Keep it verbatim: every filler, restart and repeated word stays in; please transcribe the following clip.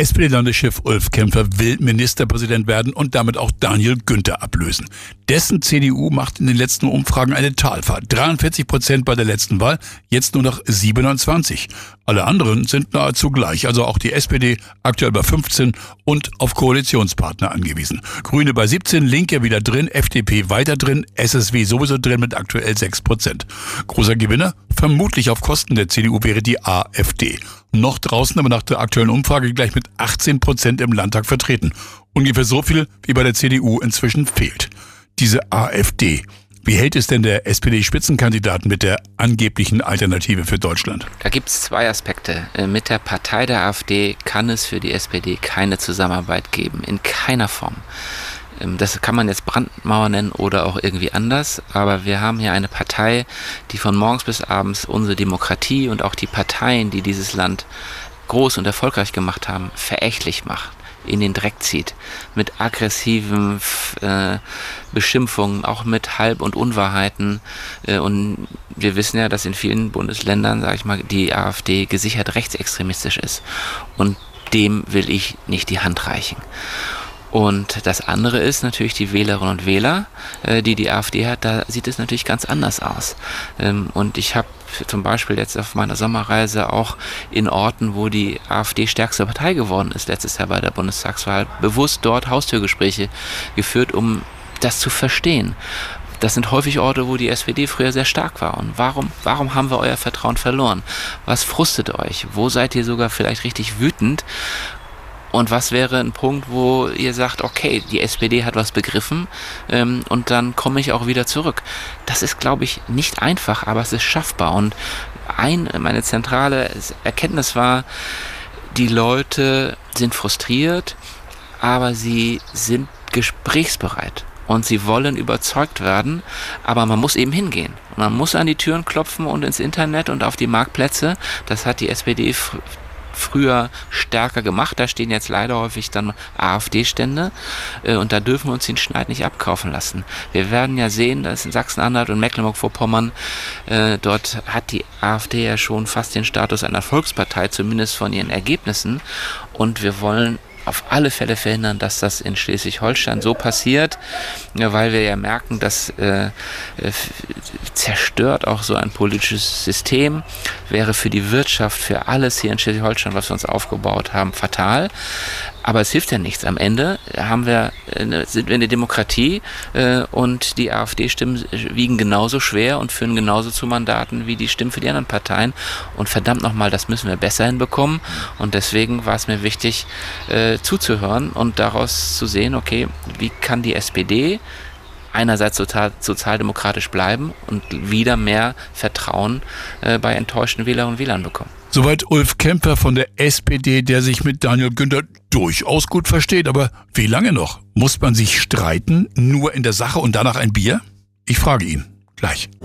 S P D-Landeschef Ulf Kämpfer will Ministerpräsident werden und damit auch Daniel Günther ablösen. Dessen C D U macht in den letzten Umfragen eine Talfahrt. dreiundvierzig Prozent bei der letzten Wahl, jetzt nur noch siebenundzwanzig. Alle anderen sind nahezu gleich, also auch die S P D aktuell bei fünfzehn und auf Koalitionspartner angewiesen. Grüne bei siebzehn, Linke wieder drin, F D P weiter drin, S S W sowieso drin mit aktuell sechs Prozent. Großer Gewinner? Vermutlich auf Kosten der C D U wäre die AfD. Noch draußen, aber nach der aktuellen Umfrage gleich mit achtzehn Prozent im Landtag vertreten. Ungefähr so viel, wie bei der C D U inzwischen fehlt. Diese AfD. Wie hält es denn der S P D-Spitzenkandidaten mit der angeblichen Alternative für Deutschland? Da gibt es zwei Aspekte. Mit der Partei der AfD kann es für die S P D keine Zusammenarbeit geben, in keiner Form. Das kann man jetzt Brandmauer nennen oder auch irgendwie anders, aber wir haben hier eine Partei, die von morgens bis abends unsere Demokratie und auch die Parteien, die dieses Land groß und erfolgreich gemacht haben, verächtlich macht, in den Dreck zieht, mit aggressiven äh, Beschimpfungen, auch mit Halb- und Unwahrheiten. Äh, und wir wissen ja, dass in vielen Bundesländern, sage ich mal, die AfD gesichert rechtsextremistisch ist. Und dem will ich nicht die Hand reichen. Und das andere ist natürlich die Wählerinnen und Wähler, äh, die die AfD hat, da sieht es natürlich ganz anders aus. Ähm, und ich habe zum Beispiel jetzt auf meiner Sommerreise auch in Orten, wo die AfD stärkste Partei geworden ist, letztes Jahr bei der Bundestagswahl, bewusst dort Haustürgespräche geführt, um das zu verstehen. Das sind häufig Orte, wo die S P D früher sehr stark war. Und warum, warum haben wir euer Vertrauen verloren? Was frustet euch? Wo seid ihr sogar vielleicht richtig wütend? Und was wäre ein Punkt, wo ihr sagt, okay, die S P D hat was begriffen ähm, und dann komme ich auch wieder zurück. Das ist, glaube ich, nicht einfach, aber es ist schaffbar. Und ein, meine zentrale Erkenntnis war, die Leute sind frustriert, aber sie sind gesprächsbereit. Und sie wollen überzeugt werden, aber man muss eben hingehen. Man muss an die Türen klopfen und ins Internet und auf die Marktplätze. Das hat die S P D fr- früher stärker gemacht. Da stehen jetzt leider häufig dann AfD-Stände äh, und da dürfen wir uns den Schneid nicht abkaufen lassen. Wir werden ja sehen, dass in Sachsen-Anhalt und Mecklenburg-Vorpommern äh, dort hat die AfD ja schon fast den Status einer Volkspartei, zumindest von ihren Ergebnissen, und wir wollen auf alle Fälle verhindern, dass das in Schleswig-Holstein so passiert, ja, weil wir ja merken, dass äh, zerstört auch so ein politisches System, wäre für die Wirtschaft, für alles hier in Schleswig-Holstein, was wir uns aufgebaut haben, fatal. Aber es hilft ja nichts. Am Ende haben wir, äh, sind wir eine Demokratie äh, und die AfD-Stimmen wiegen genauso schwer und führen genauso zu Mandaten wie die Stimmen für die anderen Parteien. Und verdammt nochmal, das müssen wir besser hinbekommen. Und deswegen war es mir wichtig, äh, zuzuhören und daraus zu sehen, okay, wie kann die S P D einerseits total sozialdemokratisch bleiben und wieder mehr Vertrauen äh, bei enttäuschten Wählerinnen und Wählern bekommen. Soweit Ulf Kämpfer von der S P D, der sich mit Daniel Günther durchaus gut versteht. Aber wie lange noch? Muss man sich streiten, nur in der Sache und danach ein Bier? Ich frage ihn gleich.